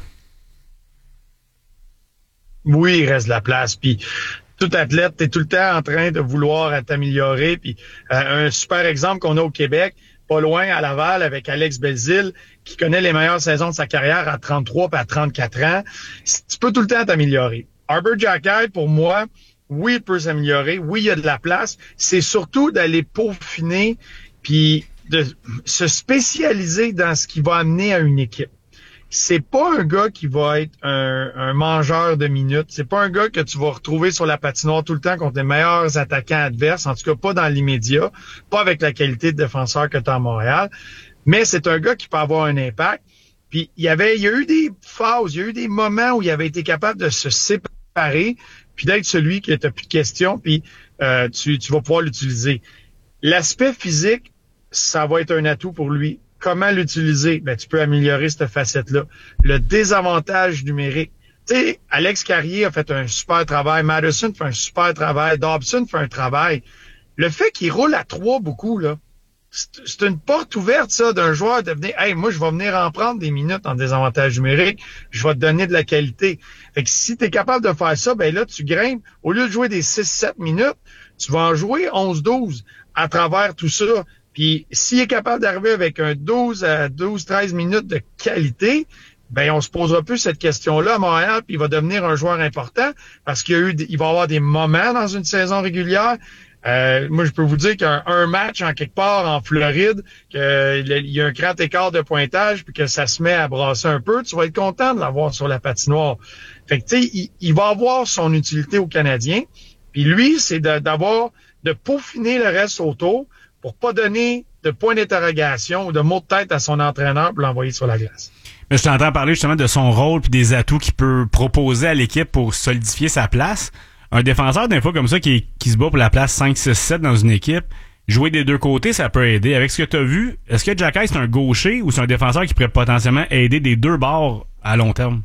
S4: Oui, il reste de la place. Puis tout athlète, t'es tout le temps en train de vouloir t'améliorer. Puis euh, un super exemple qu'on a au Québec, pas loin à Laval, avec Alex Belzile, qui connaît les meilleures saisons de sa carrière à trente-trois puis à trente-quatre ans. Tu peux tout le temps t'améliorer. Arber Xhekaj, pour moi, oui, il peut s'améliorer. Oui, il y a de la place. C'est surtout d'aller peaufiner puis de se spécialiser dans ce qui va amener à une équipe. C'est pas un gars qui va être un, un mangeur de minutes. C'est pas un gars que tu vas retrouver sur la patinoire tout le temps contre les meilleurs attaquants adverses. En tout cas, pas dans l'immédiat. Pas avec la qualité de défenseur que tu as à Montréal. Mais c'est un gars qui peut avoir un impact. Puis, il y avait, il y a eu des phases, il y a eu des moments où il avait été capable de se séparer puis d'être celui qui n'a plus de questions, puis euh, tu, tu vas pouvoir l'utiliser. L'aspect physique, ça va être un atout pour lui. Comment l'utiliser? Ben, tu peux améliorer cette facette-là. Le désavantage numérique. Tu sais, Alex Carrier a fait un super travail. Madison fait un super travail. Dobson fait un travail. Le fait qu'il roule à trois beaucoup, là, c'est, c'est une porte ouverte, ça, d'un joueur de venir, hey, moi, je vais venir en prendre des minutes en désavantage numérique. Je vais te donner de la qualité. Fait que si tu es capable de faire ça, ben là, tu grimpes. Au lieu de jouer des six sept minutes, tu vas en jouer onze douze à travers tout ça. Puis s'il est capable d'arriver avec un douze à douze treize minutes de qualité, ben on se posera plus cette question-là à Montréal, puis il va devenir un joueur important parce qu'il y a eu, il va avoir des moments dans une saison régulière. Euh, moi, je peux vous dire qu'un un match en quelque part en Floride, qu'il y a un grand écart de pointage, puis que ça se met à brasser un peu, tu vas être content de l'avoir sur la patinoire. Fait que tu sais, il, il va avoir son utilité aux Canadiens. Puis lui, c'est de, d'avoir de peaufiner le reste autour, pour pas donner de point d'interrogation ou de mots de tête à son entraîneur pour l'envoyer sur la glace.
S1: Mais je t'entends parler justement de son rôle puis des atouts qu'il peut proposer à l'équipe pour solidifier sa place. Un défenseur d'un fois comme ça qui, qui se bat pour la place cinq, six, sept dans une équipe, jouer des deux côtés, ça peut aider. Avec ce que tu as vu, est-ce que Xhekaj c'est un gaucher ou c'est un défenseur qui pourrait potentiellement aider des deux bords à long terme?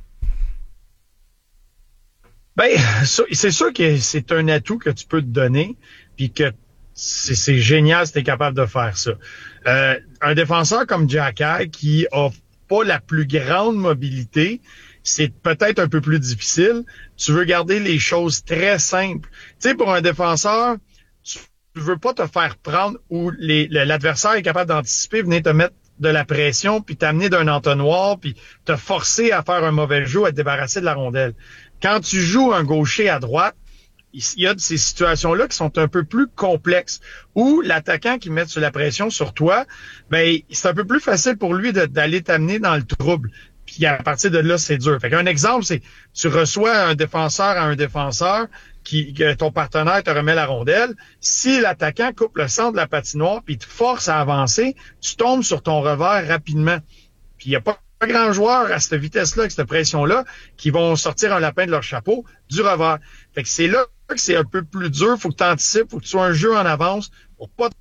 S4: Ben, c'est sûr que c'est un atout que tu peux te donner puis que C'est, c'est génial si t'es capable de faire ça. Euh, un défenseur comme Xhekaj qui a pas la plus grande mobilité, c'est peut-être un peu plus difficile. Tu veux garder les choses très simples. Tu sais, pour un défenseur, tu veux pas te faire prendre où les, l'adversaire est capable d'anticiper, venir te mettre de la pression, puis t'amener d'un entonnoir, puis te forcer à faire un mauvais jeu, à te débarrasser de la rondelle. Quand tu joues un gaucher à droite, il y a de ces situations-là qui sont un peu plus complexes, où l'attaquant qui met sur la pression sur toi, ben c'est un peu plus facile pour lui de, d'aller t'amener dans le trouble. Puis à partir de là, c'est dur. Fait qu'un exemple, c'est tu reçois un défenseur à un défenseur, qui que ton partenaire te remet la rondelle. Si l'attaquant coupe le centre de la patinoire puis te force à avancer, tu tombes sur ton revers rapidement. Puis il n'y a pas pas grand joueur à cette vitesse-là, avec cette pression-là, qui vont sortir un lapin de leur chapeau du revers. Fait que c'est là que c'est un peu plus dur. Faut que tu anticipes, faut que tu sois un jeu en avance pour pas te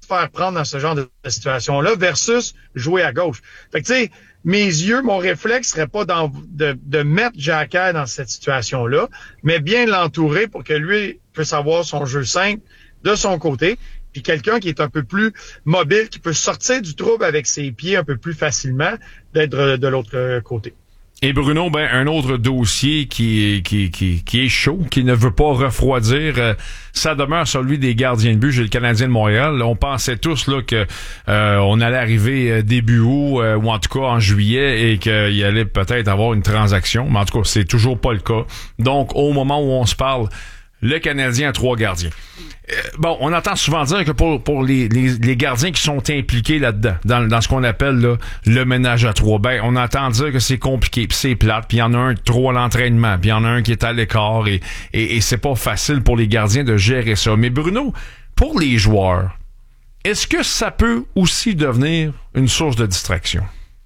S4: faire prendre dans ce genre de situation-là versus jouer à gauche. Fait que tu sais, mes yeux, mon réflexe serait pas dans, de, de mettre Xhekaj dans cette situation-là, mais bien l'entourer pour que lui puisse avoir son jeu simple de son côté, puis quelqu'un qui est un peu plus mobile, qui peut sortir du trouble avec ses pieds un peu plus facilement, d'être de l'autre côté.
S2: Et Bruno, ben un autre dossier qui, qui, qui, qui est chaud, qui ne veut pas refroidir, euh, ça demeure celui des gardiens de but chez le Canadien de Montréal. On pensait tous là que euh, on allait arriver début août, euh, ou en tout cas en juillet, et qu'il y allait peut-être avoir une transaction, mais en tout cas, c'est toujours pas le cas. Donc, au moment où on se parle, le Canadien a trois gardiens. Euh, bon, on entend souvent dire que pour pour les, les, les gardiens qui sont impliqués là-dedans, dans, dans ce qu'on appelle là, le ménage à trois, ben on entend dire que c'est compliqué, puis c'est plate, puis il y en a un trop à l'entraînement, puis il y en a un qui est à l'écart, et, et, et c'est pas facile pour les gardiens de gérer ça. Mais Bruno, pour les joueurs, est-ce que ça peut aussi devenir une source de distraction?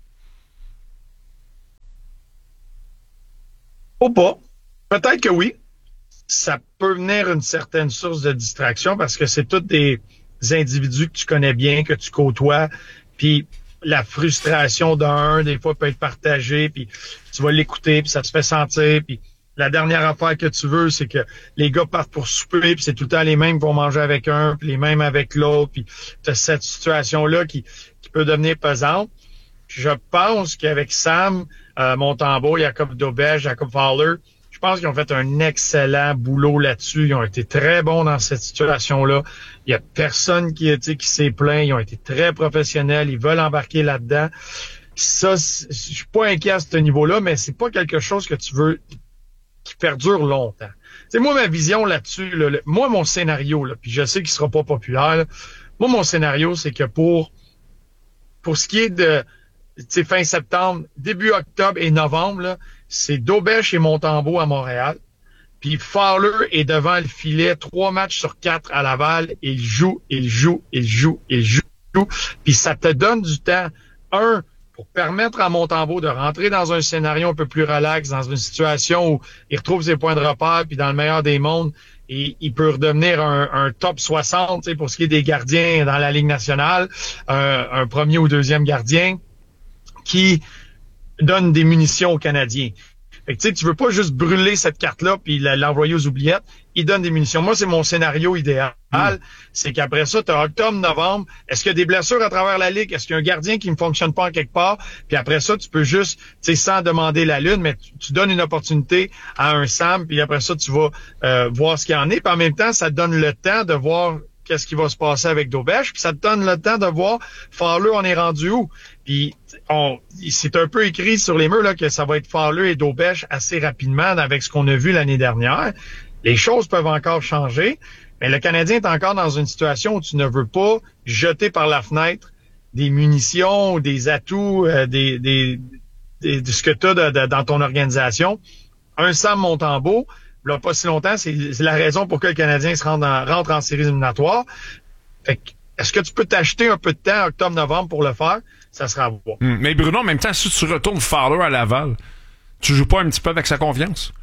S4: Ou pas. Peut-être que oui. Ça peut venir une certaine source de distraction parce que c'est tous des individus que tu connais bien, que tu côtoies, puis la frustration d'un, des fois, peut être partagée, puis tu vas l'écouter, puis ça te fait sentir, puis la dernière affaire que tu veux, c'est que les gars partent pour souper, puis c'est tout le temps les mêmes qui vont manger avec un, puis les mêmes avec l'autre, puis tu as cette situation-là qui, qui peut devenir pesante. Je pense qu'avec Sam euh, Montembeault, Jakub Dobeš, Jacob Fowler, je pense qu'ils ont fait un excellent boulot là-dessus. Ils ont été très bons dans cette situation-là. Il y a personne qui, qui s'est plaint. Ils ont été très professionnels. Ils veulent embarquer là-dedans. Ça, je suis pas inquiet à ce niveau-là, mais c'est pas quelque chose que tu veux qui perdure longtemps. C'est moi ma vision là-dessus. Là, le, moi mon scénario, là, puis je sais qu'il sera pas populaire. Là, moi mon scénario, c'est que pour pour ce qui est de fin septembre, début octobre et novembre, là, c'est Dobeš et Montembeault à Montréal. Puis Fowler est devant le filet, trois matchs sur quatre à Laval. Il joue, il joue, il joue, il joue. Puis ça te donne du temps, un, pour permettre à Montembeault de rentrer dans un scénario un peu plus relax, dans une situation où il retrouve ses points de repère, puis dans le meilleur des mondes, et il peut redevenir un, un top soixante pour ce qui est des gardiens dans la Ligue nationale, un, un premier ou deuxième gardien qui donne des munitions aux Canadiens. Fait que tu sais, tu veux pas juste brûler cette carte-là puis l'envoyer aux oubliettes. Il donne des munitions. Moi, c'est mon scénario idéal. Mm. C'est qu'après ça, tu as octobre, novembre. Est-ce qu'il y a des blessures à travers la Ligue? Est-ce qu'il y a un gardien qui ne fonctionne pas en quelque part? Puis après ça, tu peux juste, tu sais, sans demander la lune, mais tu, tu donnes une opportunité à un Sam, puis après ça, tu vas euh, voir ce qu'il y en est. Puis en même temps, ça te donne le temps de voir qu'est-ce qui va se passer avec Dobeš, puis ça te donne le temps de voir Fowler, on est rendu où? Puis on, c'est un peu écrit sur les murs là que ça va être Fowler et Dobeš assez rapidement avec ce qu'on a vu l'année dernière. Les choses peuvent encore changer, mais le Canadien est encore dans une situation où tu ne veux pas jeter par la fenêtre des munitions, des atouts, euh, des, des, des, de ce que tu as de, de, dans ton organisation. Un Sam Montembeault, là, pas si longtemps, c'est, c'est la raison pour laquelle le Canadien se rend en, rentre en séries éliminatoires. Fait que, est-ce que tu peux t'acheter un peu de temps, octobre-novembre, pour le faire? Ça sera à voir.
S2: Mmh, mais Bruno, en même temps, si tu retournes Fowler à Laval, tu joues pas un petit peu avec sa confiance?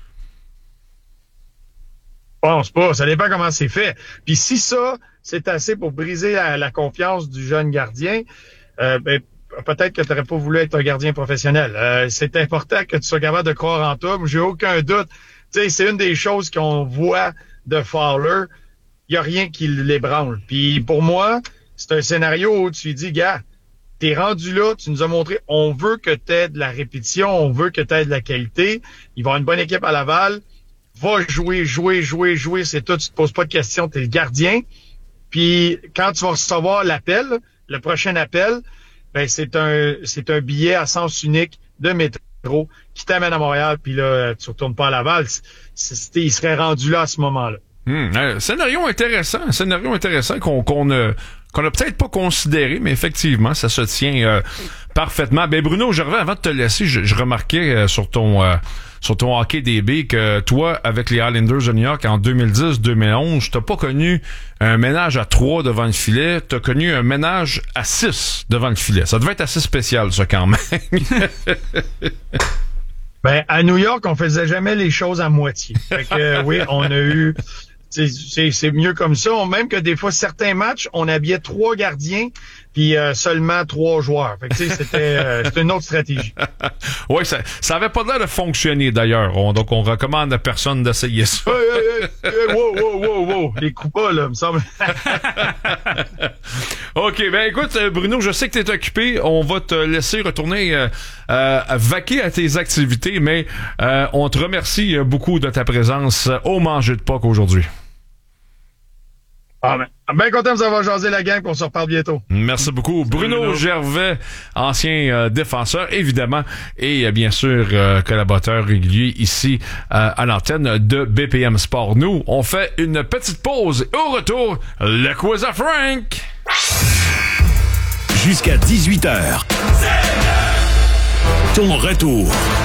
S4: Je pense pas. Ça dépend comment c'est fait. Puis si ça, c'est assez pour briser la, la confiance du jeune gardien, euh, ben, peut-être que tu n'aurais pas voulu être un gardien professionnel. Euh, c'est important que tu sois capable de croire en toi. J'ai aucun doute. Tu sais, c'est une des choses qu'on voit de Fowler. Il n'y a rien qui l'ébranle. Puis pour moi, c'est un scénario où tu lui dis, gars, t'es rendu là, tu nous as montré, on veut que tu aies de la répétition, on veut que tu aies de la qualité. Il va y avoir une bonne équipe à Laval. Va jouer, jouer, jouer, jouer, c'est tout. Tu te poses pas de questions, t'es le gardien. Puis quand tu vas recevoir l'appel, le prochain appel, ben c'est un c'est un billet à sens unique de métro qui t'amène à Montréal, puis là, tu retournes pas à Laval. C'est, c'est, il serait rendu là à ce moment-là.
S2: Hum, euh, scénario intéressant, un scénario intéressant qu'on qu'on a qu'on a peut-être pas considéré, mais effectivement, ça se tient euh, parfaitement. Ben Bruno, je reviens avant de te laisser, je, je remarquais euh, sur ton euh, sur ton hockey D B que toi, avec les Islanders de New York en deux mille dix deux mille onze, t'as pas connu un ménage à trois devant le filet, t'as connu un ménage à six devant le filet. Ça devait être assez spécial, ça, quand même.
S4: Ben, à New York, on faisait jamais les choses à moitié. Fait que, oui, on a eu c'est, c'est, c'est mieux comme ça. On, même que des fois, certains matchs, on habillait trois gardiens puis euh, seulement trois joueurs. Fait que, tu sais, c'était, euh, c'était une autre stratégie.
S2: Oui, ça, ça avait pas l'air de fonctionner d'ailleurs. On, donc, on recommande à personne d'essayer ça.
S4: Hey, hey, hey, wow, wow, wow, wow. Les coups pas, là, me semble.
S2: OK, ben écoute, Bruno, je sais que tu es occupé. On va te laisser retourner euh, euh, vaquer à tes activités, mais euh, on te remercie beaucoup de ta présence au Manger de Puck aujourd'hui.
S4: Ah ben, bien content de vous avoir jasé la gang, puis on se reparle bientôt.
S2: Merci beaucoup. Bruno, Bruno Gervais, ancien euh, défenseur, évidemment, et euh, bien sûr euh, collaborateur régulier ici euh, à l'antenne de B P M Sport. Nous, on fait une petite pause. Au retour, le quiz à Frank.
S3: Jusqu'à dix-huit heures. Ton retour